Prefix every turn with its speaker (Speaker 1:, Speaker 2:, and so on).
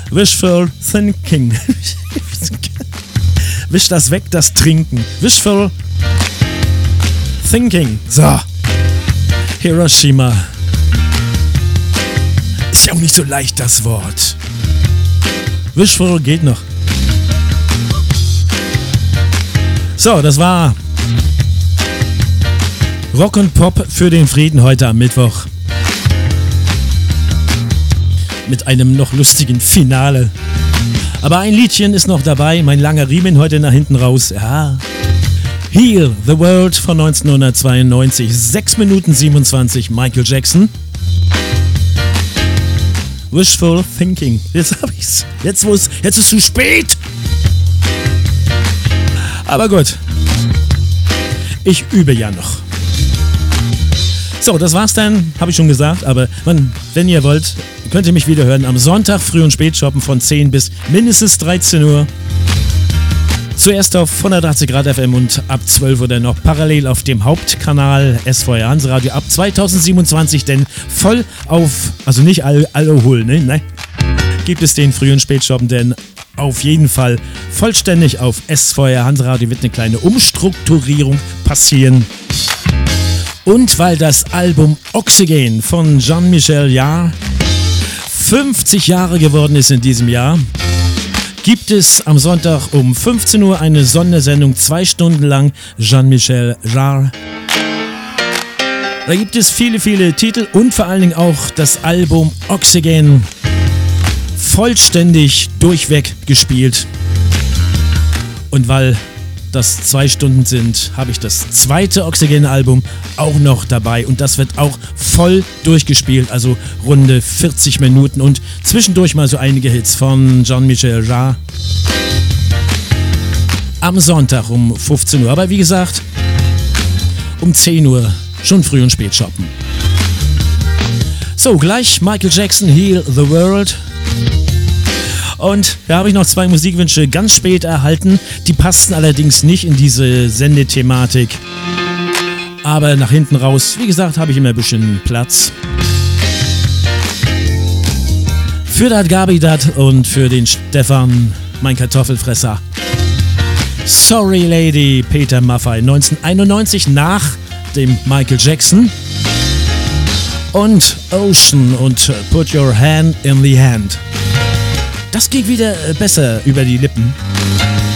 Speaker 1: Wishful Thinking. Wisch das weg, das Trinken. Wishful Thinking. So. Hiroshima. Ist ja auch nicht so leicht, das Wort. Wishful geht noch. So, das war Rock und Pop für den Frieden heute am Mittwoch. Mit einem noch lustigen Finale. Aber ein Liedchen ist noch dabei, mein langer Riemen heute nach hinten raus. Ja. Heal the World von 1992, 6 Minuten 27, Michael Jackson. Wishful Thinking. Jetzt hab ich's. Jetzt ist es zu spät. Aber gut. Ich übe ja noch. So, das war's dann, habe ich schon gesagt, aber wenn ihr wollt, könnt ihr mich wieder hören am Sonntag Früh- und Spätshoppen von 10 bis mindestens 13 Uhr. Zuerst auf 180 Grad FM und ab 12 Uhr dann noch parallel auf dem Hauptkanal SVR Hanseradio ab 2027, denn voll auf, also nicht Alkohol, ne? Gibt es den Früh- und Spätshoppen, denn auf jeden Fall vollständig auf SVR Hanseradio wird eine kleine Umstrukturierung passieren. Und weil das Album Oxygen von Jean-Michel Jarre 50 Jahre geworden ist in diesem Jahr, gibt es am Sonntag um 15 Uhr eine Sondersendung, 2 Stunden lang Jean-Michel Jarre. Da gibt es viele, viele Titel und vor allen Dingen auch das Album Oxygen vollständig durchweg gespielt. Und weil das 2 Stunden sind, habe ich das zweite Oxygen-Album auch noch dabei und das wird auch voll durchgespielt, also runde 40 Minuten und zwischendurch mal so einige Hits von Jean-Michel Jarre am Sonntag um 15 Uhr, aber wie gesagt, um 10 Uhr schon früh und spät shoppen. So, gleich Michael Jackson, Heal the World. Und da habe ich noch 2 Musikwünsche ganz spät erhalten. Die passten allerdings nicht in diese Sendethematik. Aber nach hinten raus, wie gesagt, habe ich immer ein bisschen Platz. Für das Gabi dat und für den Stefan, mein Kartoffelfresser. Sorry Lady, Peter Maffay, 1991 nach dem Michael Jackson. Und Ocean und Put Your Hand in the Hand. Das ging wieder besser über die Lippen.